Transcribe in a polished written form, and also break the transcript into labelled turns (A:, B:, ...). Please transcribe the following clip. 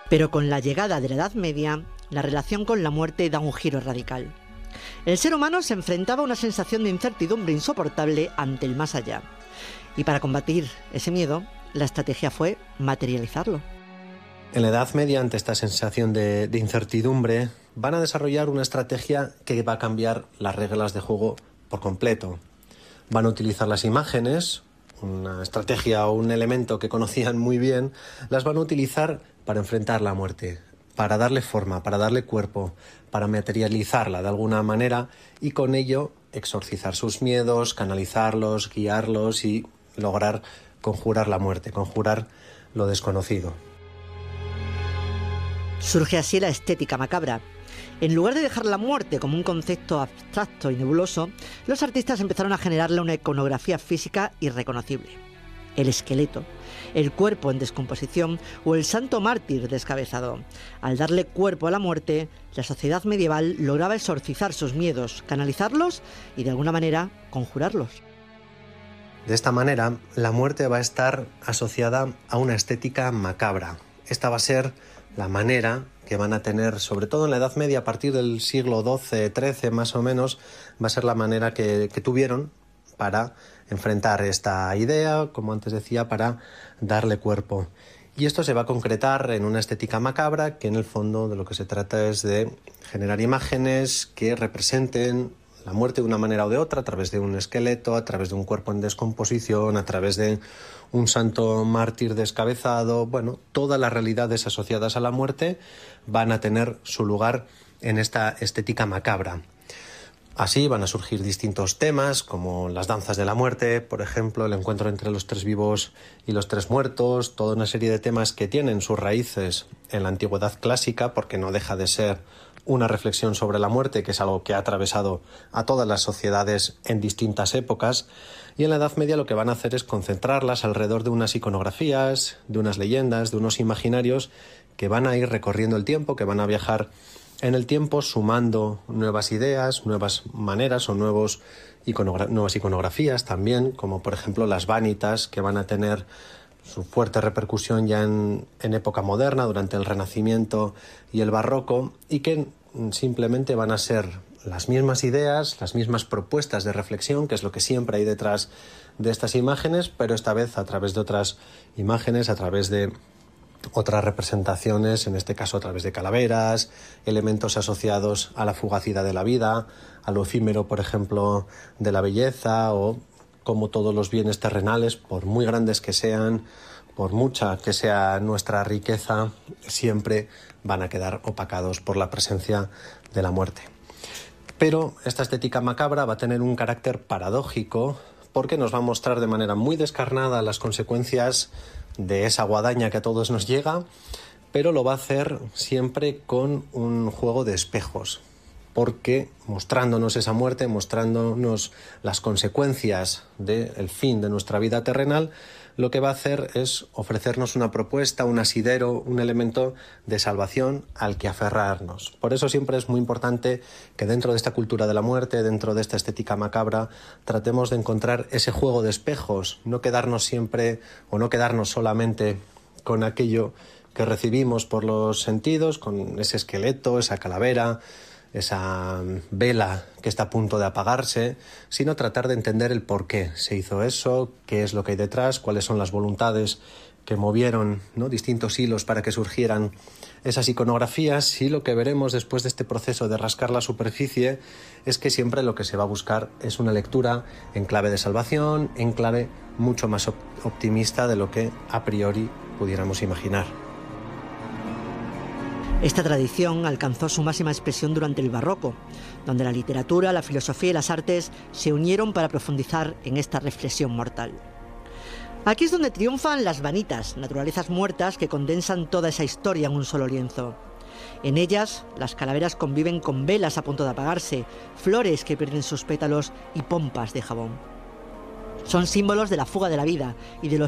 A: Pero con la llegada de la Edad Media, la relación con la muerte da un giro radical. El ser humano se enfrentaba a una sensación de incertidumbre insoportable ante el más allá. Y para combatir ese miedo, la estrategia fue materializarlo.
B: En la Edad Media, ante esta sensación de incertidumbre, van a desarrollar una estrategia que va a cambiar las reglas de juego por completo. Van a utilizar las imágenes, una estrategia o un elemento que conocían muy bien, las van a utilizar para enfrentar la muerte, para darle forma, para darle cuerpo, para materializarla de alguna manera y con ello exorcizar sus miedos, canalizarlos, guiarlos y lograr conjurar la muerte, conjurar lo desconocido.
A: Surge así la estética macabra. En lugar de dejar la muerte como un concepto abstracto y nebuloso, los artistas empezaron a generarle una iconografía física irreconocible. El esqueleto, el cuerpo en descomposición o el santo mártir descabezado. Al darle cuerpo a la muerte, la sociedad medieval lograba exorcizar sus miedos, canalizarlos y de alguna manera conjurarlos.
B: De esta manera, la muerte va a estar asociada a una estética macabra. Esta va a ser la manera que van a tener, sobre todo en la Edad Media, a partir del siglo XII, XIII más o menos, va a ser la manera que tuvieron para enfrentar esta idea, como antes decía, para darle cuerpo. Y esto se va a concretar en una estética macabra, que en el fondo de lo que se trata es de generar imágenes que representen la muerte de una manera o de otra, a través de un esqueleto, a través de un cuerpo en descomposición, a través de un santo mártir descabezado. Bueno, todas las realidades asociadas a la muerte van a tener su lugar en esta estética macabra. Así van a surgir distintos temas, como las danzas de la muerte, por ejemplo, el encuentro entre los tres vivos y los tres muertos, toda una serie de temas que tienen sus raíces en la antigüedad clásica, porque no deja de ser una reflexión sobre la muerte, que es algo que ha atravesado a todas las sociedades en distintas épocas, y en la Edad Media lo que van a hacer es concentrarlas alrededor de unas iconografías, de unas leyendas, de unos imaginarios que van a ir recorriendo el tiempo, que van a viajar en el tiempo sumando nuevas ideas, nuevas maneras o nuevas iconografías también, como por ejemplo las vanitas, que van a tener su fuerte repercusión ya en época moderna, durante el Renacimiento y el Barroco, y que simplemente van a ser las mismas ideas, las mismas propuestas de reflexión, que es lo que siempre hay detrás de estas imágenes, pero esta vez a través de otras imágenes, a través de otras representaciones, en este caso a través de calaveras, elementos asociados a la fugacidad de la vida, a lo efímero, por ejemplo, de la belleza, o como todos los bienes terrenales, por muy grandes que sean, por mucha que sea nuestra riqueza, siempre van a quedar opacados por la presencia de la muerte. Pero esta estética macabra va a tener un carácter paradójico, porque nos va a mostrar de manera muy descarnada las consecuencias de esa guadaña que a todos nos llega, pero lo va a hacer siempre con un juego de espejos, porque mostrándonos esa muerte, mostrándonos las consecuencias del fin de nuestra vida terrenal, lo que va a hacer es ofrecernos una propuesta, un asidero, un elemento de salvación al que aferrarnos. Por eso siempre es muy importante que dentro de esta cultura de la muerte, dentro de esta estética macabra, tratemos de encontrar ese juego de espejos, no quedarnos siempre o no quedarnos solamente con aquello que recibimos por los sentidos, con ese esqueleto, esa calavera, esa vela que está a punto de apagarse, sino tratar de entender el por qué se hizo eso, qué es lo que hay detrás, cuáles son las voluntades que movieron, ¿no?, distintos hilos para que surgieran esas iconografías. Y lo que veremos después de este proceso de rascar la superficie es que siempre lo que se va a buscar es una lectura en clave de salvación, en clave mucho más optimista de lo que a priori pudiéramos imaginar.
A: Esta tradición alcanzó su máxima expresión durante el Barroco, donde la literatura, la filosofía y las artes se unieron para profundizar en esta reflexión mortal. Aquí es donde triunfan las vanitas, naturalezas muertas que condensan toda esa historia en un solo lienzo. En ellas, las calaveras conviven con velas a punto de apagarse, flores que pierden sus pétalos y pompas de jabón. Son símbolos de la fuga de la vida y de lo